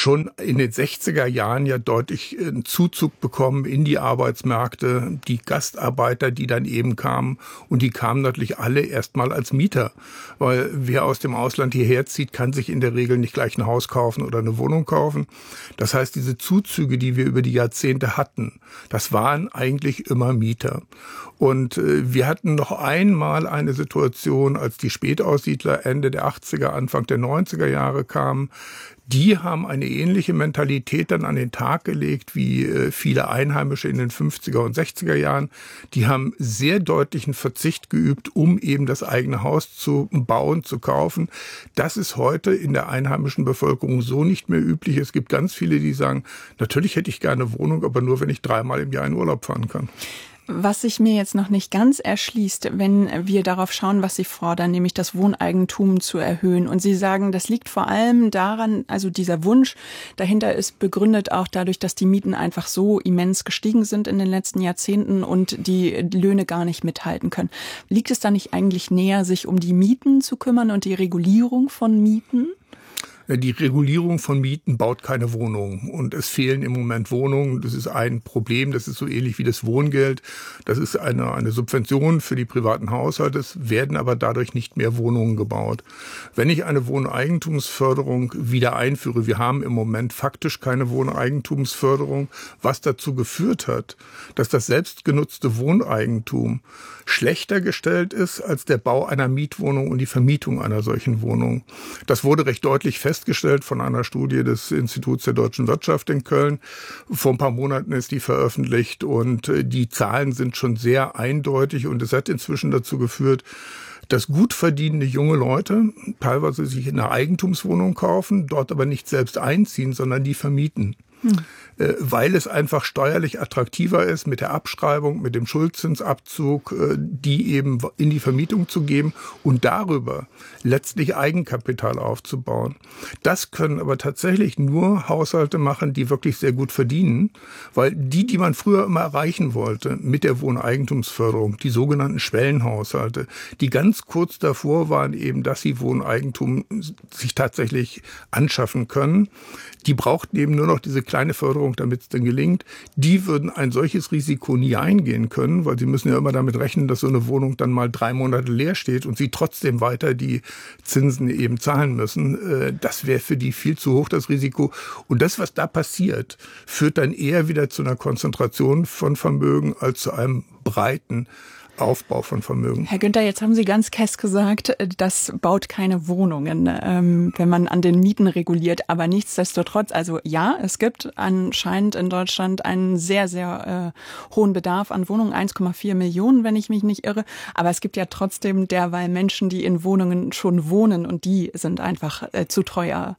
schon in den 60er Jahren ja deutlich einen Zuzug bekommen in die Arbeitsmärkte. Die Gastarbeiter, die dann eben kamen, und die kamen natürlich alle erstmal als Mieter. Weil wer aus dem Ausland hierher zieht, kann sich in der Regel nicht gleich ein Haus kaufen oder eine Wohnung kaufen. Das heißt, diese Zuzüge, die wir über die Jahrzehnte hatten, das waren eigentlich immer Mieter. Und wir hatten noch einmal eine Situation, als die Spätaussiedler Ende der 80er, Anfang der 90er Jahre kamen. Die haben eine ähnliche Mentalität dann an den Tag gelegt wie viele Einheimische in den 50er und 60er Jahren. Die haben sehr deutlichen Verzicht geübt, um eben das eigene Haus zu bauen, zu kaufen. Das ist heute in der einheimischen Bevölkerung so nicht mehr üblich. Es gibt ganz viele, die sagen, natürlich hätte ich gerne eine Wohnung, aber nur, wenn ich 3-mal im Jahr in Urlaub fahren kann. Was sich mir jetzt noch nicht ganz erschließt, wenn wir darauf schauen, was Sie fordern, nämlich das Wohneigentum zu erhöhen. Und Sie sagen, das liegt vor allem daran, also dieser Wunsch dahinter ist begründet auch dadurch, dass die Mieten einfach so immens gestiegen sind in den letzten Jahrzehnten und die Löhne gar nicht mithalten können. Liegt es da nicht eigentlich näher, sich um die Mieten zu kümmern und die Regulierung von Mieten? Die Regulierung von Mieten baut keine Wohnungen und es fehlen im Moment Wohnungen. Das ist ein Problem, das ist so ähnlich wie das Wohngeld. Das ist eine Subvention für die privaten Haushalte, es werden aber dadurch nicht mehr Wohnungen gebaut. Wenn ich eine Wohneigentumsförderung wieder einführe, wir haben im Moment faktisch keine Wohneigentumsförderung, was dazu geführt hat, dass das selbstgenutzte Wohneigentum schlechter gestellt ist als der Bau einer Mietwohnung und die Vermietung einer solchen Wohnung. Das wurde recht deutlich festgestellt von einer Studie des Instituts der deutschen Wirtschaft in Köln. Vor ein paar Monaten ist die veröffentlicht und die Zahlen sind schon sehr eindeutig und es hat inzwischen dazu geführt, dass gut verdienende junge Leute teilweise sich eine Eigentumswohnung kaufen, dort aber nicht selbst einziehen, sondern die vermieten. Weil es einfach steuerlich attraktiver ist, mit der Abschreibung, mit dem Schuldzinsabzug, die eben in die Vermietung zu geben und darüber letztlich Eigenkapital aufzubauen. Das können aber tatsächlich nur Haushalte machen, die wirklich sehr gut verdienen, weil die man früher immer erreichen wollte mit der Wohneigentumsförderung, die sogenannten Schwellenhaushalte, die ganz kurz davor waren eben, dass sie Wohneigentum sich tatsächlich anschaffen können, die brauchten eben nur noch diese kleine Förderung, damit es dann gelingt. Die würden ein solches Risiko nie eingehen können, weil sie müssen ja immer damit rechnen, dass so eine Wohnung dann mal 3 Monate leer steht und sie trotzdem weiter die Zinsen eben zahlen müssen. Das wäre für die viel zu hoch, das Risiko. Und das, was da passiert, führt dann eher wieder zu einer Konzentration von Vermögen als zu einem breiten Aufbau von Vermögen. Herr Günther, jetzt haben Sie ganz keck gesagt, das baut keine Wohnungen, wenn man an den Mieten reguliert. Aber nichtsdestotrotz, also ja, es gibt anscheinend in Deutschland einen sehr, sehr hohen Bedarf an Wohnungen, 1,4 Millionen, wenn ich mich nicht irre. Aber es gibt ja trotzdem derweil Menschen, die in Wohnungen schon wohnen und die sind einfach zu teuer.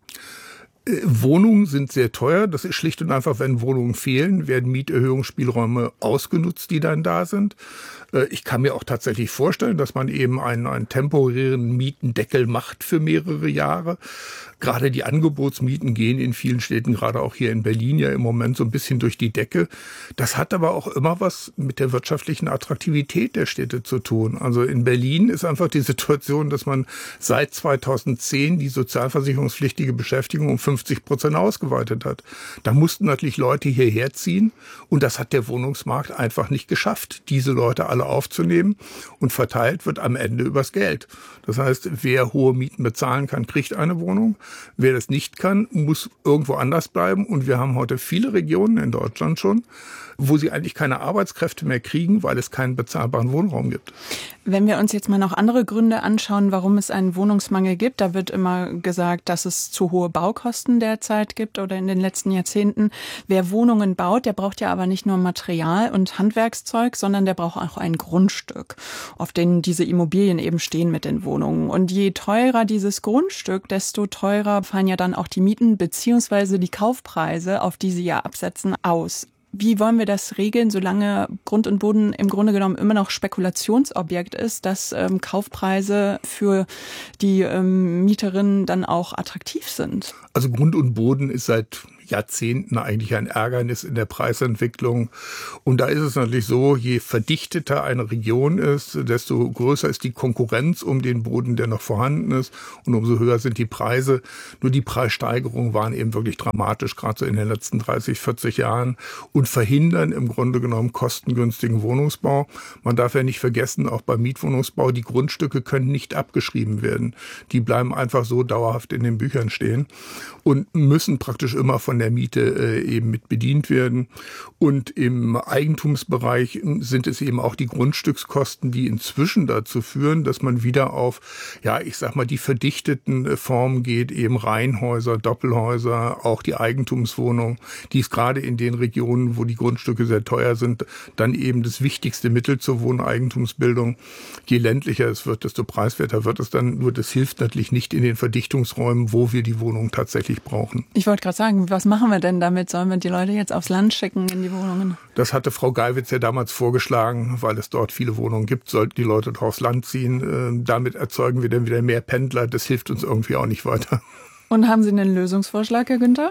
Wohnungen sind sehr teuer. Das ist schlicht und einfach, wenn Wohnungen fehlen, werden Mieterhöhungsspielräume ausgenutzt, die dann da sind. Ich kann mir auch tatsächlich vorstellen, dass man eben einen temporären Mietendeckel macht für mehrere Jahre. Gerade die Angebotsmieten gehen in vielen Städten, gerade auch hier in Berlin, ja im Moment so ein bisschen durch die Decke. Das hat aber auch immer was mit der wirtschaftlichen Attraktivität der Städte zu tun. Also in Berlin ist einfach die Situation, dass man seit 2010 die sozialversicherungspflichtige Beschäftigung um 50% ausgeweitet hat. Da mussten natürlich Leute hierher ziehen und das hat der Wohnungsmarkt einfach nicht geschafft, diese Leute alle aufzunehmen, und verteilt wird am Ende übers Geld. Das heißt, wer hohe Mieten bezahlen kann, kriegt eine Wohnung. Wer das nicht kann, muss irgendwo anders bleiben. Und wir haben heute viele Regionen in Deutschland schon, wo sie eigentlich keine Arbeitskräfte mehr kriegen, weil es keinen bezahlbaren Wohnraum gibt. Wenn wir uns jetzt mal noch andere Gründe anschauen, warum es einen Wohnungsmangel gibt, da wird immer gesagt, dass es zu hohe Baukosten derzeit gibt oder in den letzten Jahrzehnten. Wer Wohnungen baut, der braucht ja aber nicht nur Material und Handwerkszeug, sondern der braucht auch ein Grundstück, auf dem diese Immobilien eben stehen mit den Wohnungen. Und je teurer dieses Grundstück, desto teurer fallen ja dann auch die Mieten bzw. die Kaufpreise, auf die sie ja absetzen, aus. Wie wollen wir das regeln, solange Grund und Boden im Grunde genommen immer noch Spekulationsobjekt ist, dass Kaufpreise für die Mieterinnen dann auch attraktiv sind? Also Grund und Boden ist seit Jahrzehnten eigentlich ein Ärgernis in der Preisentwicklung. Und da ist es natürlich so, je verdichteter eine Region ist, desto größer ist die Konkurrenz um den Boden, der noch vorhanden ist. Und umso höher sind die Preise. Nur die Preissteigerungen waren eben wirklich dramatisch, gerade so in den letzten 30, 40 Jahren und verhindern im Grunde genommen kostengünstigen Wohnungsbau. Man darf ja nicht vergessen, auch beim Mietwohnungsbau, die Grundstücke können nicht abgeschrieben werden. Die bleiben einfach so dauerhaft in den Büchern stehen und müssen praktisch immer von der Miete eben mit bedient werden. Und im Eigentumsbereich sind es eben auch die Grundstückskosten, die inzwischen dazu führen, dass man wieder auf, ja, ich sag mal, die verdichteten Formen geht, eben Reihenhäuser, Doppelhäuser, auch die Eigentumswohnung, die ist gerade in den Regionen, wo die Grundstücke sehr teuer sind, dann eben das wichtigste Mittel zur Wohneigentumsbildung. Je ländlicher es wird, desto preiswerter wird es dann. Nur das hilft natürlich nicht in den Verdichtungsräumen, wo wir die Wohnung tatsächlich brauchen. Ich wollte gerade sagen, was machen wir denn damit? Sollen wir die Leute jetzt aufs Land schicken in die Wohnungen? Das hatte Frau Geiwitz ja damals vorgeschlagen, weil es dort viele Wohnungen gibt, sollten die Leute doch aufs Land ziehen. Damit erzeugen wir dann wieder mehr Pendler. Das hilft uns irgendwie auch nicht weiter. Und haben Sie einen Lösungsvorschlag, Herr Günther?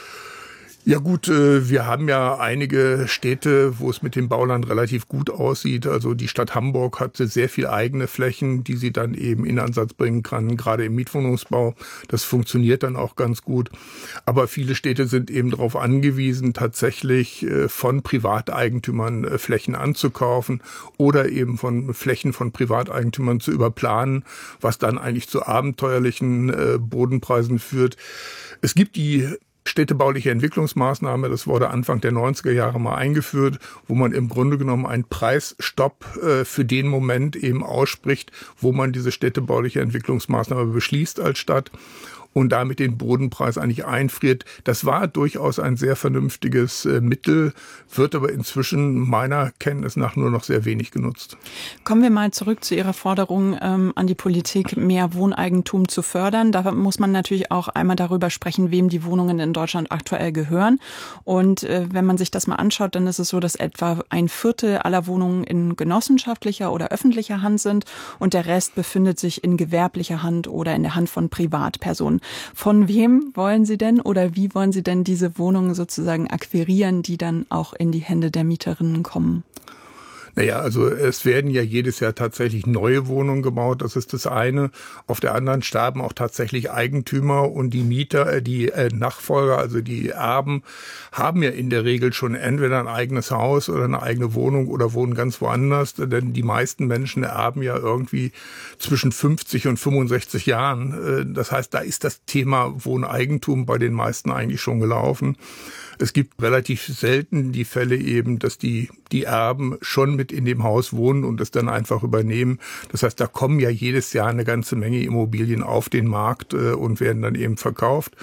Ja gut, wir haben ja einige Städte, wo es mit dem Bauland relativ gut aussieht. Also die Stadt Hamburg hatte sehr viel eigene Flächen, die sie dann eben in Ansatz bringen kann, gerade im Mietwohnungsbau. Das funktioniert dann auch ganz gut. Aber viele Städte sind eben darauf angewiesen, tatsächlich von Privateigentümern Flächen anzukaufen oder eben von Flächen von Privateigentümern zu überplanen, was dann eigentlich zu abenteuerlichen Bodenpreisen führt. Es gibt die städtebauliche Entwicklungsmaßnahme, das wurde Anfang der 90er Jahre mal eingeführt, wo man im Grunde genommen einen Preisstopp für den Moment eben ausspricht, wo man diese städtebauliche Entwicklungsmaßnahme beschließt als Stadt und damit den Bodenpreis eigentlich einfriert. Das war durchaus ein sehr vernünftiges Mittel, wird aber inzwischen meiner Kenntnis nach nur noch sehr wenig genutzt. Kommen wir mal zurück zu Ihrer Forderung an die Politik, mehr Wohneigentum zu fördern. Da muss man natürlich auch einmal darüber sprechen, wem die Wohnungen in Deutschland aktuell gehören. Und wenn man sich das mal anschaut, dann ist es so, dass etwa 1/4 aller Wohnungen in genossenschaftlicher oder öffentlicher Hand sind und der Rest befindet sich in gewerblicher Hand oder in der Hand von Privatpersonen. Von wem wollen Sie denn oder wie wollen Sie denn diese Wohnungen sozusagen akquirieren, die dann auch in die Hände der Mieterinnen kommen? Naja, also es werden ja jedes Jahr tatsächlich neue Wohnungen gebaut, das ist das eine. Auf der anderen sterben auch tatsächlich Eigentümer und die Mieter, die Nachfolger, also die Erben, haben ja in der Regel schon entweder ein eigenes Haus oder eine eigene Wohnung oder wohnen ganz woanders, denn die meisten Menschen erben ja irgendwie zwischen 50 und 65 Jahren. Das heißt, da ist das Thema Wohneigentum bei den meisten eigentlich schon gelaufen. Es gibt relativ selten die Fälle eben, dass die Erben schon mit in dem Haus wohnen und es dann einfach übernehmen. Das heißt, da kommen ja jedes Jahr eine ganze Menge Immobilien auf den Markt und werden dann eben verkauft,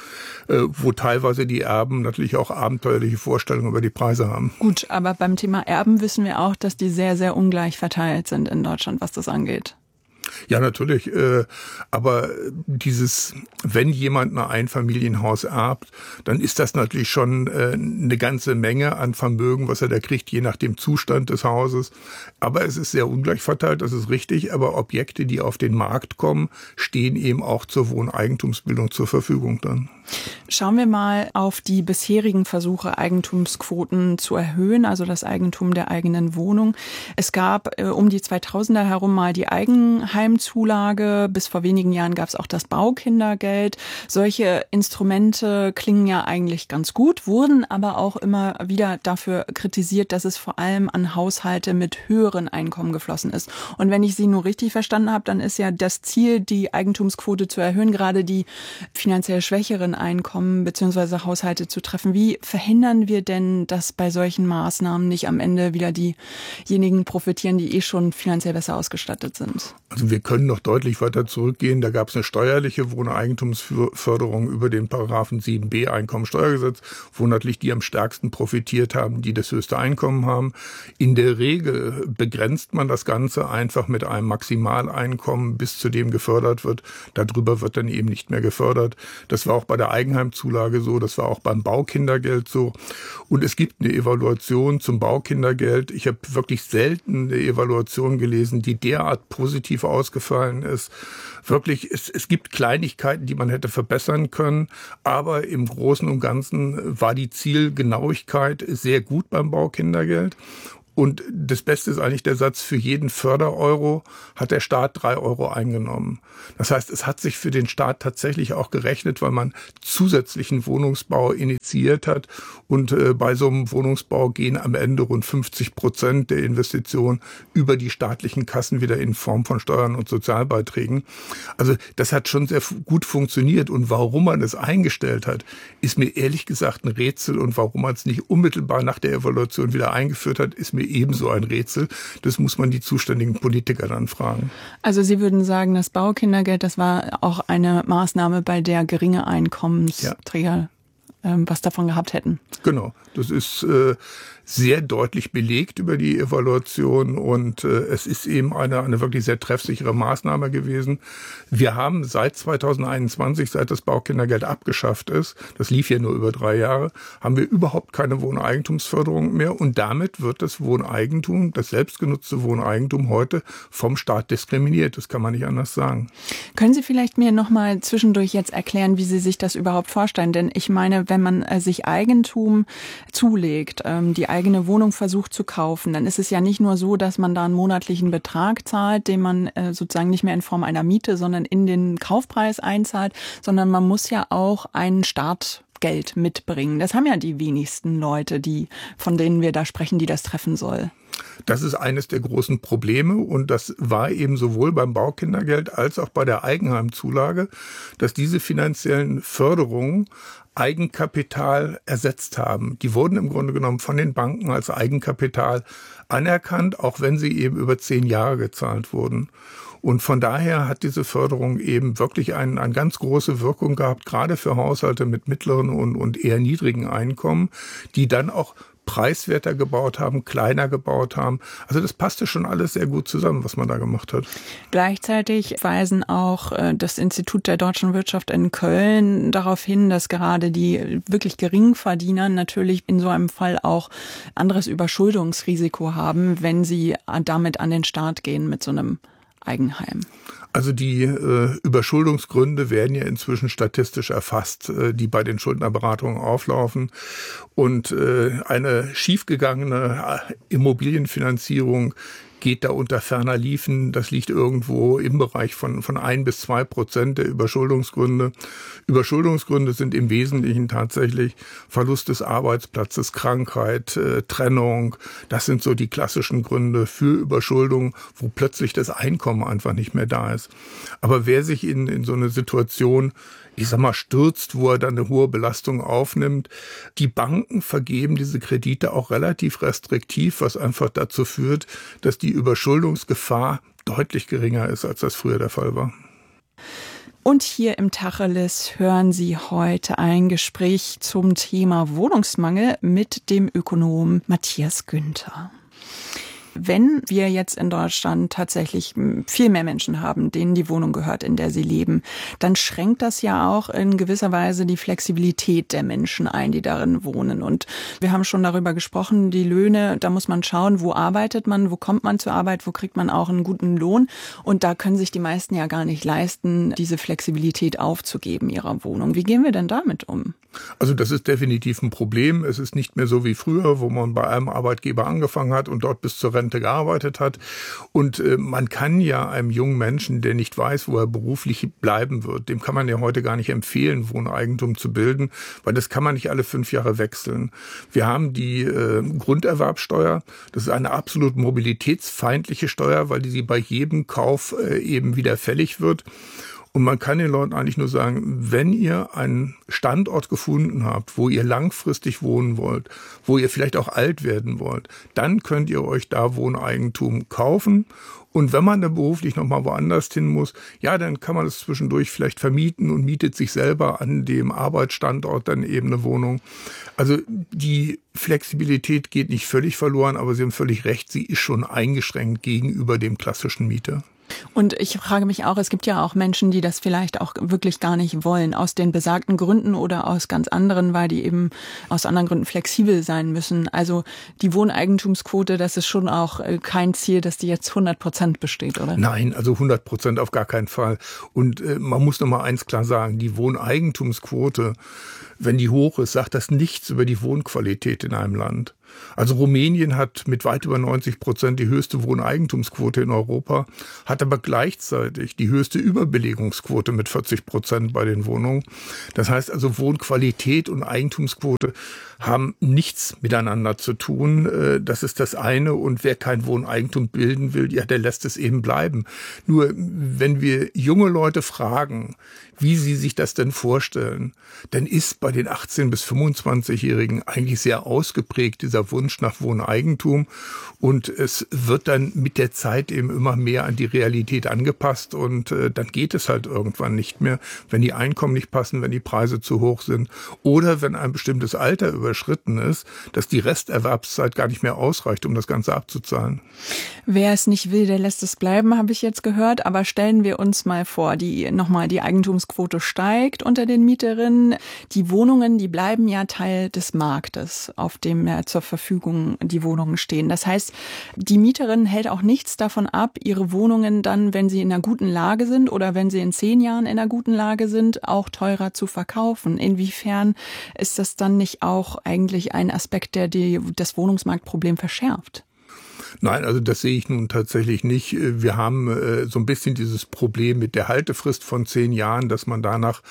wo teilweise die Erben natürlich auch abenteuerliche Vorstellungen über die Preise haben. Gut, aber beim Thema Erben wissen wir auch, dass die sehr, sehr ungleich verteilt sind in Deutschland, was das angeht. Ja, natürlich. Aber wenn jemand ein Einfamilienhaus erbt, dann ist das natürlich schon eine ganze Menge an Vermögen, was er da kriegt, je nach dem Zustand des Hauses. Aber es ist sehr ungleich verteilt, das ist richtig. Aber Objekte, die auf den Markt kommen, stehen eben auch zur Wohneigentumsbildung zur Verfügung dann. Schauen wir mal auf die bisherigen Versuche, Eigentumsquoten zu erhöhen, also das Eigentum der eigenen Wohnung. Es gab um die 2000er herum mal die Eigenheimzulage. Bis vor wenigen Jahren gab es auch das Baukindergeld. Solche Instrumente klingen ja eigentlich ganz gut, wurden aber auch immer wieder dafür kritisiert, dass es vor allem an Haushalte mit höheren Einkommen geflossen ist. Und wenn ich Sie nur richtig verstanden habe, dann ist ja das Ziel, die Eigentumsquote zu erhöhen, gerade die finanziell schwächeren Einkommen bzw. Haushalte zu treffen. Wie verhindern wir denn, dass bei solchen Maßnahmen nicht am Ende wieder diejenigen profitieren, die schon finanziell besser ausgestattet sind? Also wir können noch deutlich weiter zurückgehen. Da gab es eine steuerliche Wohneigentumsförderung über den Paragraphen 7b Einkommensteuergesetz, wo natürlich die am stärksten profitiert haben, die das höchste Einkommen haben. In der Regel begrenzt man das Ganze einfach mit einem Maximaleinkommen, bis zu dem gefördert wird. Darüber wird dann eben nicht mehr gefördert. Das war auch bei der Eigenheimzulage so, das war auch beim Baukindergeld so. Und es gibt eine Evaluation zum Baukindergeld. Ich habe wirklich selten eine Evaluation gelesen, die derart positiv ausgefallen ist. Wirklich, es gibt Kleinigkeiten, die man hätte verbessern können, aber im Großen und Ganzen war die Zielgenauigkeit sehr gut beim Baukindergeld. Und das Beste ist eigentlich der Satz, für jeden Fördereuro hat der Staat 3 Euro eingenommen. Das heißt, es hat sich für den Staat tatsächlich auch gerechnet, weil man zusätzlichen Wohnungsbau initiiert hat. Und bei so einem Wohnungsbau gehen am Ende rund 50% der Investitionen über die staatlichen Kassen wieder in Form von Steuern und Sozialbeiträgen. Also das hat schon sehr gut funktioniert. Und warum man es eingestellt hat, ist mir ehrlich gesagt ein Rätsel. Und warum man es nicht unmittelbar nach der Evaluation wieder eingeführt hat, ist mir ebenso ein Rätsel. Das muss man die zuständigen Politiker dann fragen. Also Sie würden sagen, das Baukindergeld, das war auch eine Maßnahme, bei der geringe Einkommensträger was davon gehabt hätten. Genau, das ist sehr deutlich belegt über die Evaluation und es ist eben eine wirklich sehr treffsichere Maßnahme gewesen. Wir haben seit 2021, seit das Baukindergeld abgeschafft ist, das lief ja nur über 3 Jahre, haben wir überhaupt keine Wohneigentumsförderung mehr und damit wird das Wohneigentum, das selbstgenutzte Wohneigentum heute vom Staat diskriminiert. Das kann man nicht anders sagen. Können Sie vielleicht mir noch mal zwischendurch jetzt erklären, wie Sie sich das überhaupt vorstellen? Denn ich meine, wenn man sich Eigentum zulegt, die eigene Wohnung versucht zu kaufen, dann ist es ja nicht nur so, dass man da einen monatlichen Betrag zahlt, den man sozusagen nicht mehr in Form einer Miete, sondern in den Kaufpreis einzahlt, sondern man muss ja auch ein Startgeld mitbringen. Das haben ja die wenigsten Leute, von denen wir da sprechen, die das treffen soll. Das ist eines der großen Probleme und das war eben sowohl beim Baukindergeld als auch bei der Eigenheimzulage, dass diese finanziellen Förderungen Eigenkapital ersetzt haben. Die wurden im Grunde genommen von den Banken als Eigenkapital anerkannt, auch wenn sie eben über 10 Jahre gezahlt wurden. Und von daher hat diese Förderung eben wirklich eine ganz große Wirkung gehabt, gerade für Haushalte mit mittleren und eher niedrigen Einkommen, die dann auch preiswerter gebaut haben, kleiner gebaut haben. Also das passte schon alles sehr gut zusammen, was man da gemacht hat. Gleichzeitig weisen auch das Institut der deutschen Wirtschaft in Köln darauf hin, dass gerade die wirklich Geringverdiener natürlich in so einem Fall auch anderes Überschuldungsrisiko haben, wenn sie damit an den Start gehen mit so einem Eigenheim. Also die Überschuldungsgründe werden ja inzwischen statistisch erfasst, die bei den Schuldnerberatungen auflaufen. Und eine schiefgegangene Immobilienfinanzierung geht da unter ferner Liefen. Das liegt irgendwo im Bereich von 1-2% der Überschuldungsgründe. Überschuldungsgründe sind im Wesentlichen tatsächlich Verlust des Arbeitsplatzes, Krankheit, Trennung. Das sind so die klassischen Gründe für Überschuldung, wo plötzlich das Einkommen einfach nicht mehr da ist. Aber wer sich in so eine Situation, ich sag mal, stürzt, wo er dann eine hohe Belastung aufnimmt. Die Banken vergeben diese Kredite auch relativ restriktiv, was einfach dazu führt, dass die Überschuldungsgefahr deutlich geringer ist, als das früher der Fall war. Und hier im Tacheles hören Sie heute ein Gespräch zum Thema Wohnungsmangel mit dem Ökonom Matthias Günther. Wenn wir jetzt in Deutschland tatsächlich viel mehr Menschen haben, denen die Wohnung gehört, in der sie leben, dann schränkt das ja auch in gewisser Weise die Flexibilität der Menschen ein, die darin wohnen. Und wir haben schon darüber gesprochen, die Löhne, da muss man schauen, wo arbeitet man, wo kommt man zur Arbeit, wo kriegt man auch einen guten Lohn. Und da können sich die meisten ja gar nicht leisten, diese Flexibilität aufzugeben ihrer Wohnung. Wie gehen wir denn damit um? Also das ist definitiv ein Problem. Es ist nicht mehr so wie früher, wo man bei einem Arbeitgeber angefangen hat und dort bis zur Rente gearbeitet hat. Und man kann ja einem jungen Menschen, der nicht weiß, wo er beruflich bleiben wird, dem kann man ja heute gar nicht empfehlen, Wohneigentum zu bilden, weil das kann man nicht alle 5 Jahre wechseln. Wir haben die Grunderwerbsteuer. Das ist eine absolut mobilitätsfeindliche Steuer, weil sie bei jedem Kauf eben wieder fällig wird. Und man kann den Leuten eigentlich nur sagen, wenn ihr einen Standort gefunden habt, wo ihr langfristig wohnen wollt, wo ihr vielleicht auch alt werden wollt, dann könnt ihr euch da Wohneigentum kaufen. Und wenn man dann beruflich nochmal woanders hin muss, ja, dann kann man es zwischendurch vielleicht vermieten und mietet sich selber an dem Arbeitsstandort dann eben eine Wohnung. Also die Flexibilität geht nicht völlig verloren, aber Sie haben völlig recht, sie ist schon eingeschränkt gegenüber dem klassischen Mieter. Und ich frage mich auch, es gibt ja auch Menschen, die das vielleicht auch wirklich gar nicht wollen, aus den besagten Gründen oder aus ganz anderen, weil die eben aus anderen Gründen flexibel sein müssen. Also die Wohneigentumsquote, das ist schon auch kein Ziel, dass die jetzt 100% besteht, oder? Nein, also 100% auf gar keinen Fall. Und man muss noch mal eins klar sagen, die Wohneigentumsquote, wenn die hoch ist, sagt das nichts über die Wohnqualität in einem Land. Also Rumänien hat mit weit über 90% die höchste Wohneigentumsquote in Europa, hat aber gleichzeitig die höchste Überbelegungsquote mit 40% bei den Wohnungen. Das heißt also, Wohnqualität und Eigentumsquote haben nichts miteinander zu tun. Das ist das eine. Und wer kein Wohneigentum bilden will, ja, der lässt es eben bleiben. Nur wenn wir junge Leute fragen, wie sie sich das denn vorstellen, dann ist bei den 18- bis 25-Jährigen eigentlich sehr ausgeprägt dieser Wunsch nach Wohneigentum. Und es wird dann mit der Zeit eben immer mehr an die Realität angepasst. Und dann geht es halt irgendwann nicht mehr, wenn die Einkommen nicht passen, wenn die Preise zu hoch sind oder wenn ein bestimmtes Alter überschritten ist, dass die Resterwerbszeit gar nicht mehr ausreicht, um das Ganze abzuzahlen. Wer es nicht will, der lässt es bleiben, habe ich jetzt gehört. Aber stellen wir uns mal vor, die Eigentumsquote steigt unter den Mieterinnen. Die Wohnungen, die bleiben ja Teil des Marktes, auf dem ja zur Verfügung die Wohnungen stehen. Das heißt, die Mieterin hält auch nichts davon ab, ihre Wohnungen dann, wenn sie in einer guten Lage sind oder wenn sie in 10 Jahren in einer guten Lage sind, auch teurer zu verkaufen. Inwiefern ist das dann nicht auch eigentlich ein Aspekt, der das Wohnungsmarktproblem verschärft? Nein, also das sehe ich nun tatsächlich nicht. Wir haben so ein bisschen dieses Problem mit der Haltefrist von 10 Jahren, dass man danach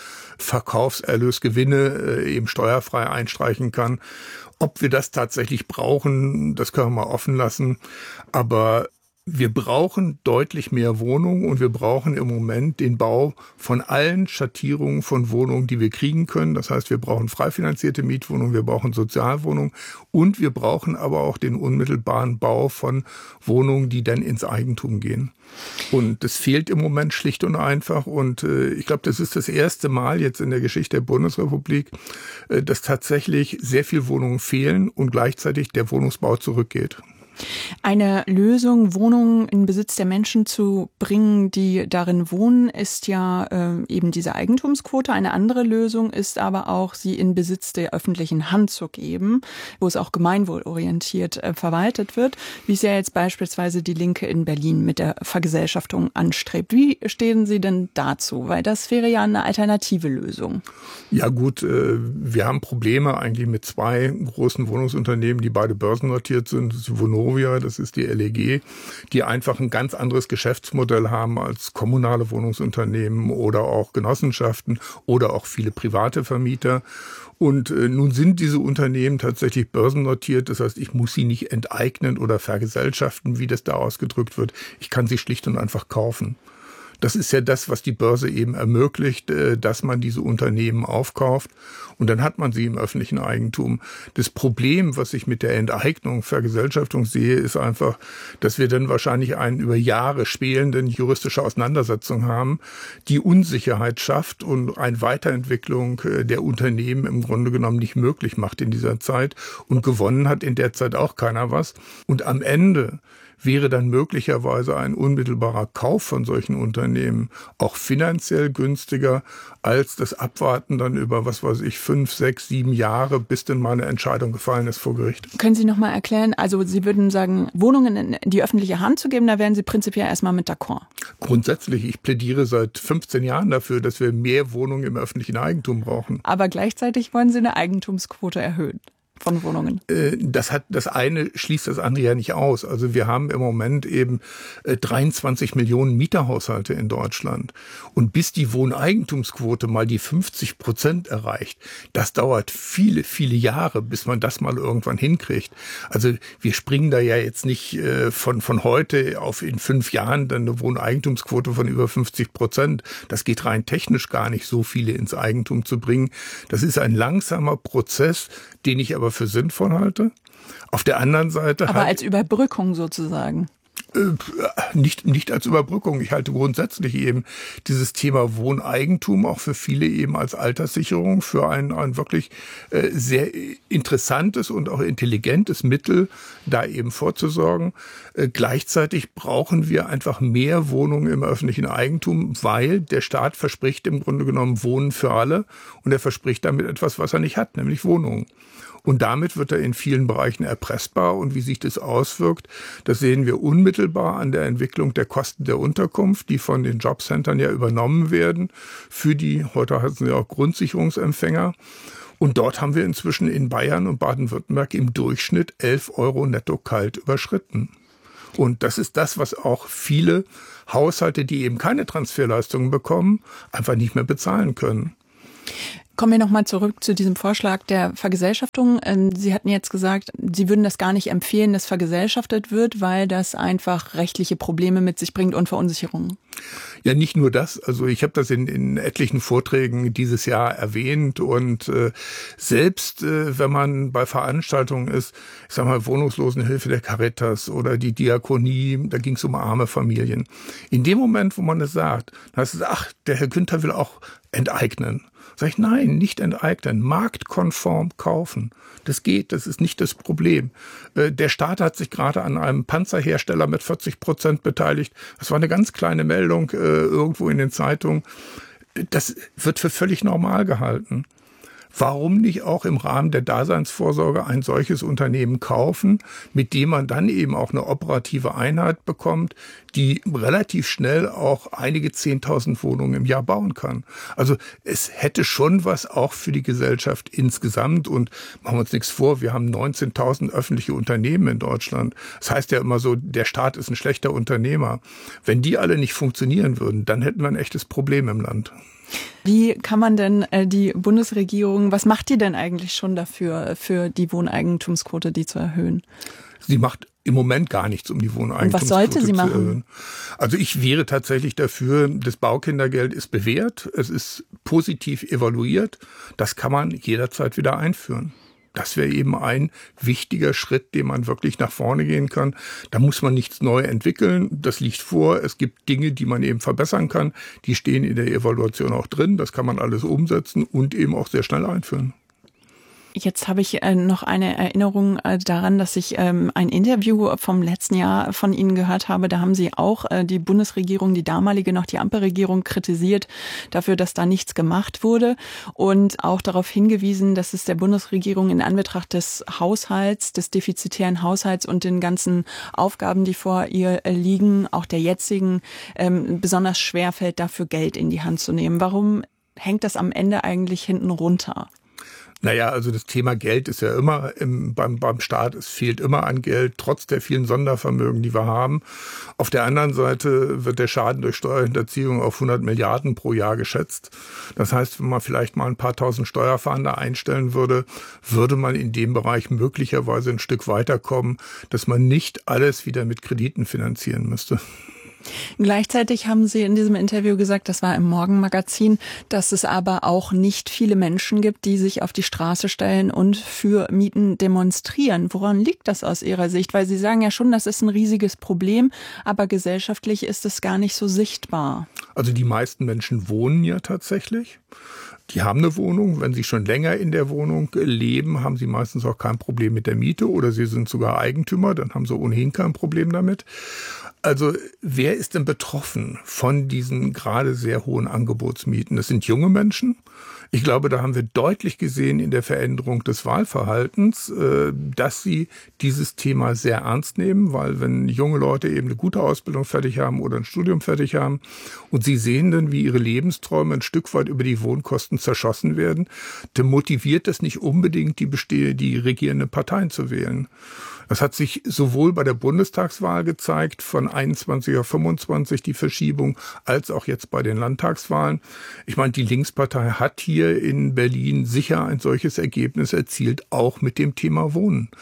Verkaufserlösgewinne eben steuerfrei einstreichen kann. Ob wir das tatsächlich brauchen, das können wir mal offen lassen. Aber wir brauchen deutlich mehr Wohnungen und wir brauchen im Moment den Bau von allen Schattierungen von Wohnungen, die wir kriegen können. Das heißt, wir brauchen frei finanzierte Mietwohnungen, wir brauchen Sozialwohnungen und wir brauchen aber auch den unmittelbaren Bau von Wohnungen, die dann ins Eigentum gehen. Und das fehlt im Moment schlicht und einfach. Und ich glaube, das ist das erste Mal jetzt in der Geschichte der Bundesrepublik, dass tatsächlich sehr viele Wohnungen fehlen und gleichzeitig der Wohnungsbau zurückgeht. Eine Lösung, Wohnungen in Besitz der Menschen zu bringen, die darin wohnen, ist ja eben diese Eigentumsquote. Eine andere Lösung ist aber auch, sie in Besitz der öffentlichen Hand zu geben, wo es auch gemeinwohlorientiert verwaltet wird, wie es ja jetzt beispielsweise die Linke in Berlin mit der Vergesellschaftung anstrebt. Wie stehen Sie denn dazu? Weil das wäre ja eine alternative Lösung. Ja gut, wir haben Probleme eigentlich mit 2 großen Wohnungsunternehmen, die beide börsennotiert sind. Das ist Vonovia, das ist die LEG, die einfach ein ganz anderes Geschäftsmodell haben als kommunale Wohnungsunternehmen oder auch Genossenschaften oder auch viele private Vermieter. Und nun sind diese Unternehmen tatsächlich börsennotiert. Das heißt, ich muss sie nicht enteignen oder vergesellschaften, wie das da ausgedrückt wird. Ich kann sie schlicht und einfach kaufen. Das ist ja das, was die Börse eben ermöglicht, dass man diese Unternehmen aufkauft und dann hat man sie im öffentlichen Eigentum. Das Problem, was ich mit der Enteignung, Vergesellschaftung sehe, ist einfach, dass wir dann wahrscheinlich einen über Jahre schwelenden juristische Auseinandersetzung haben, die Unsicherheit schafft und eine Weiterentwicklung der Unternehmen im Grunde genommen nicht möglich macht in dieser Zeit und gewonnen hat in der Zeit auch keiner was. Und am Ende wäre dann möglicherweise ein unmittelbarer Kauf von solchen Unternehmen auch finanziell günstiger als das Abwarten dann über, 5, 6, 7 Jahre, bis denn mal eine Entscheidung gefallen ist vor Gericht. Können Sie noch mal erklären, also Sie würden sagen, Wohnungen in die öffentliche Hand zu geben, da wären Sie prinzipiell erstmal mit d'accord? Grundsätzlich, ich plädiere seit 15 Jahren dafür, dass wir mehr Wohnungen im öffentlichen Eigentum brauchen. Aber gleichzeitig wollen Sie eine Eigentumsquote erhöhen von Wohnungen. Das eine schließt das andere ja nicht aus. Also wir haben im Moment eben 23 Millionen Mieterhaushalte in Deutschland. Und bis die Wohneigentumsquote mal die 50% erreicht, das dauert viele, viele Jahre, bis man das mal irgendwann hinkriegt. Also wir springen da ja jetzt nicht von heute auf in 5 Jahren dann eine Wohneigentumsquote von über 50%. Das geht rein technisch gar nicht, so viele ins Eigentum zu bringen. Das ist ein langsamer Prozess, den ich aber für sinnvoll halte. Auf der anderen Seite aber als Überbrückung sozusagen. Nicht als Überbrückung. Ich halte grundsätzlich eben dieses Thema Wohneigentum auch für viele eben als Alterssicherung für ein wirklich sehr interessantes und auch intelligentes Mittel, da eben vorzusorgen. Gleichzeitig brauchen wir einfach mehr Wohnungen im öffentlichen Eigentum, weil der Staat verspricht im Grunde genommen Wohnen für alle und er verspricht damit etwas, was er nicht hat, nämlich Wohnungen. Und damit wird er in vielen Bereichen erpressbar. Und wie sich das auswirkt, das sehen wir unmittelbar an der Entwicklung der Kosten der Unterkunft, die von den Jobcentern ja übernommen werden für die, heute heißen sie auch Grundsicherungsempfänger. Und dort haben wir inzwischen in Bayern und Baden-Württemberg im Durchschnitt 11 € netto kalt überschritten. Und das ist das, was auch viele Haushalte, die eben keine Transferleistungen bekommen, einfach nicht mehr bezahlen können. Kommen wir nochmal zurück zu diesem Vorschlag der Vergesellschaftung. Sie hatten jetzt gesagt, Sie würden das gar nicht empfehlen, dass vergesellschaftet wird, weil das einfach rechtliche Probleme mit sich bringt und Verunsicherungen. Ja, nicht nur das. Also ich habe das in etlichen Vorträgen dieses Jahr erwähnt und selbst wenn man bei Veranstaltungen ist, ich sag mal Wohnungslosenhilfe der Caritas oder die Diakonie, da ging es um arme Familien. In dem Moment, wo man es sagt, dann heißt es, ach, der Herr Günther will auch enteignen. Sag ich, nein, nicht enteignen, marktkonform kaufen. Das geht, das ist nicht das Problem. Der Staat hat sich gerade an einem Panzerhersteller mit 40% beteiligt. Das war eine ganz kleine Meldung irgendwo in den Zeitungen. Das wird für völlig normal gehalten. Warum nicht auch im Rahmen der Daseinsvorsorge ein solches Unternehmen kaufen, mit dem man dann eben auch eine operative Einheit bekommt, die relativ schnell auch einige 10.000 Wohnungen im Jahr bauen kann. Also es hätte schon was auch für die Gesellschaft insgesamt. Und machen wir uns nichts vor, wir haben 19.000 öffentliche Unternehmen in Deutschland. Das heißt ja immer so, der Staat ist ein schlechter Unternehmer. Wenn die alle nicht funktionieren würden, dann hätten wir ein echtes Problem im Land. Wie kann man denn die Bundesregierung, was macht die denn eigentlich schon dafür, für die Wohneigentumsquote, die zu erhöhen? Sie macht im Moment gar nichts, um die Wohneigentumsquote zu erhöhen. Was sollte sie machen? Also ich wäre tatsächlich dafür, das Baukindergeld ist bewährt, es ist positiv evaluiert, das kann man jederzeit wieder einführen. Das wäre eben ein wichtiger Schritt, den man wirklich nach vorne gehen kann. Da muss man nichts neu entwickeln. Das liegt vor. Es gibt Dinge, die man eben verbessern kann. Die stehen in der Evaluation auch drin. Das kann man alles umsetzen und eben auch sehr schnell einführen. Jetzt habe ich noch eine Erinnerung daran, dass ich ein Interview vom letzten Jahr von Ihnen gehört habe. Da haben Sie auch die Bundesregierung, die damalige noch die Ampelregierung, kritisiert dafür, dass da nichts gemacht wurde und auch darauf hingewiesen, dass es der Bundesregierung in Anbetracht des Haushalts, des defizitären Haushalts und den ganzen Aufgaben, die vor ihr liegen, auch der jetzigen, besonders schwer fällt, dafür Geld in die Hand zu nehmen. Warum hängt das am Ende eigentlich hinten runter? Naja, also das Thema Geld ist ja immer beim Staat, es fehlt immer an Geld, trotz der vielen Sondervermögen, die wir haben. Auf der anderen Seite wird der Schaden durch Steuerhinterziehung auf 100 Milliarden pro Jahr geschätzt. Das heißt, wenn man vielleicht mal ein paar tausend Steuerfahnder einstellen würde, würde man in dem Bereich möglicherweise ein Stück weiterkommen, dass man nicht alles wieder mit Krediten finanzieren müsste. Gleichzeitig haben Sie in diesem Interview gesagt, das war im Morgenmagazin, dass es aber auch nicht viele Menschen gibt, die sich auf die Straße stellen und für Mieten demonstrieren. Woran liegt das aus Ihrer Sicht? Weil Sie sagen ja schon, das ist ein riesiges Problem, aber gesellschaftlich ist es gar nicht so sichtbar. Also die meisten Menschen wohnen ja tatsächlich. Die haben eine Wohnung. Wenn sie schon länger in der Wohnung leben, haben sie meistens auch kein Problem mit der Miete oder sie sind sogar Eigentümer, dann haben sie ohnehin kein Problem damit. Also wer ist denn betroffen von diesen gerade sehr hohen Angebotsmieten? Das sind junge Menschen. Ich glaube, da haben wir deutlich gesehen in der Veränderung des Wahlverhaltens, dass sie dieses Thema sehr ernst nehmen, weil wenn junge Leute eben eine gute Ausbildung fertig haben oder ein Studium fertig haben und sie sehen dann, wie ihre Lebensträume ein Stück weit über die Wohnkosten zerschossen werden, dann motiviert das nicht unbedingt die regierenden Parteien zu wählen. Das hat sich sowohl bei der Bundestagswahl gezeigt, von 21 auf 25 die Verschiebung, als auch jetzt bei den Landtagswahlen. Ich meine, die Linkspartei hat hier in Berlin sicher ein solches Ergebnis erzielt, auch mit dem Thema Wohnen.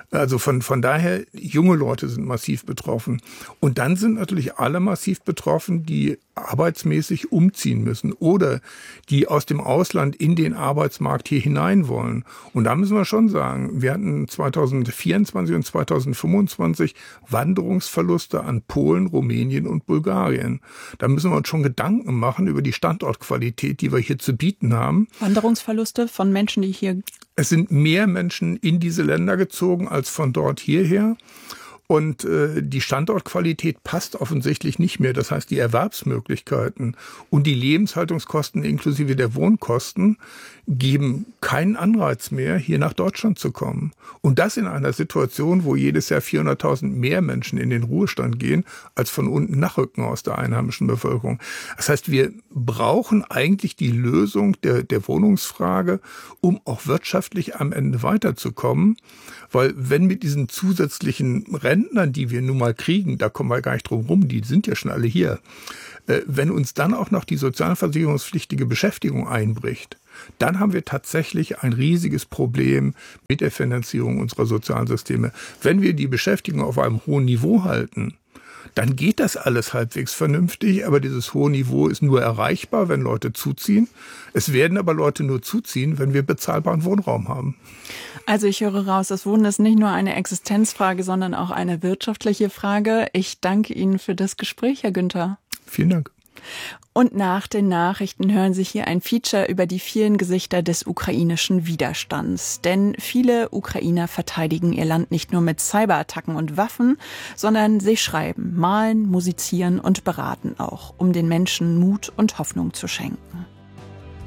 Also von daher, junge Leute sind massiv betroffen. Und dann sind natürlich alle massiv betroffen, die arbeitsmäßig umziehen müssen oder die aus dem Ausland in den Arbeitsmarkt hier hinein wollen. Und da müssen wir schon sagen, wir hatten 2024 und 2025 Wanderungsverluste an Polen, Rumänien und Bulgarien. Da müssen wir uns schon Gedanken machen über die Standortqualität, die wir hier zu bieten haben. Wanderungsverluste von Menschen, die hier... Es sind mehr Menschen in diese Länder gezogen als von dort hierher. Und die Standortqualität passt offensichtlich nicht mehr. Das heißt, die Erwerbsmöglichkeiten und die Lebenshaltungskosten inklusive der Wohnkosten geben keinen Anreiz mehr, hier nach Deutschland zu kommen. Und das in einer Situation, wo jedes Jahr 400.000 mehr Menschen in den Ruhestand gehen, als von unten nachrücken aus der einheimischen Bevölkerung. Das heißt, wir brauchen eigentlich die Lösung der Wohnungsfrage, um auch wirtschaftlich am Ende weiterzukommen. Weil wenn mit diesen zusätzlichen Rentnern, die wir nun mal kriegen, da kommen wir gar nicht drum rum, die sind ja schon alle hier, wenn uns dann auch noch die sozialversicherungspflichtige Beschäftigung einbricht, dann haben wir tatsächlich ein riesiges Problem mit der Finanzierung unserer Sozialsysteme. Wenn wir die Beschäftigung auf einem hohen Niveau halten, dann geht das alles halbwegs vernünftig, aber dieses hohe Niveau ist nur erreichbar, wenn Leute zuziehen. Es werden aber Leute nur zuziehen, wenn wir bezahlbaren Wohnraum haben. Also ich höre raus, das Wohnen ist nicht nur eine Existenzfrage, sondern auch eine wirtschaftliche Frage. Ich danke Ihnen für das Gespräch, Herr Günther. Vielen Dank. Und nach den Nachrichten hören Sie hier ein Feature über die vielen Gesichter des ukrainischen Widerstands. Denn viele Ukrainer verteidigen ihr Land nicht nur mit Cyberattacken und Waffen, sondern sie schreiben, malen, musizieren und beraten auch, um den Menschen Mut und Hoffnung zu schenken.